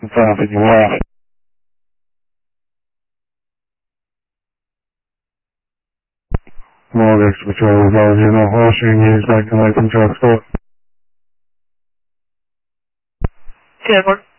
Confirm you are. Mortgage Patrol, those you're not horsing, use back and open transport. Good.